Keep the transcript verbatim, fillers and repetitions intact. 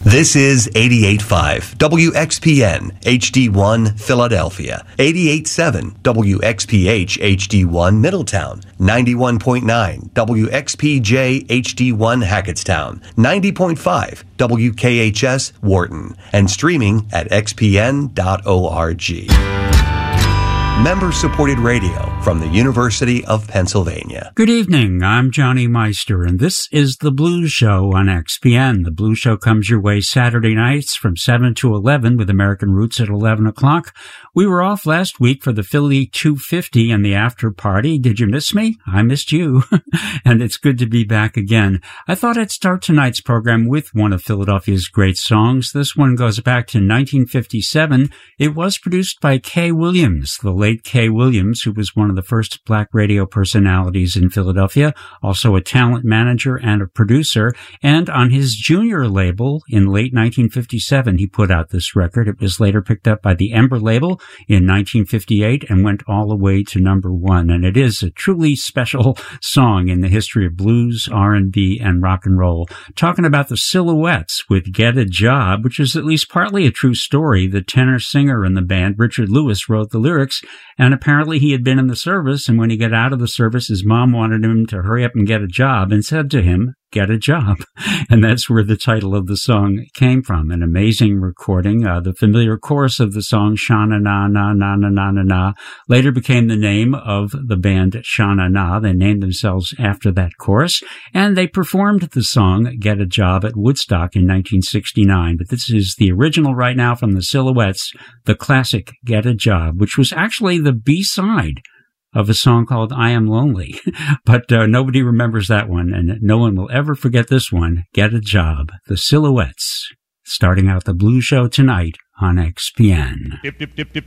This is eighty-eight point five W X P N H D one Philadelphia, eighty-eight point seven W X P H H D one Middletown, ninety-one point nine W X P J H D one Hackettstown, ninety point five W K H S Wharton, and streaming at x p n dot org. Member-supported radio from the University of Pennsylvania. Good evening, I'm Johnny Meister, and this is The Blues Show on X P N. The Blues Show comes your way Saturday nights from seven to eleven with American Roots at eleven o'clock. We were off last week for the Philly two fifty and the after party. Did you miss me? I missed you. And it's good to be back again. I thought I'd start tonight's program with one of Philadelphia's great songs. This one goes back to nineteen fifty-seven. It was produced by Kay Williams, the late Kay Williams, who was one of the first black radio personalities in Philadelphia, also a talent manager and a producer. And on his junior label in late nineteen fifty-seven, he put out this record. It was later picked up by the Ember label in nineteen fifty-eight and went all the way to number one. And it is a truly special song in the history of blues, R and B, and rock and roll. Talking about the Silhouettes with Get a Job, which is at least partly a true story. The tenor singer in the band, Richard Lewis, wrote the lyrics, and apparently he had been in the service, and when he got out of the service, his mom wanted him to hurry up and get a job and said to him, "Get a job." And that's where the title of the song came from. An amazing recording. Uh, the familiar chorus of the song, Sha-na-na-na-na-na-na-na-na, later became the name of the band Sha-na-na. They named themselves after that chorus, and they performed the song Get a Job at Woodstock in nineteen sixty-nine. But this is the original right now from the Silhouettes, the classic Get a Job, which was actually the B-side of a song called I Am Lonely. But uh, nobody remembers that one, and no one will ever forget this one, Get a Job. The Silhouettes, starting out the Blues Show tonight on X P N. Dip, dip, dip, dip.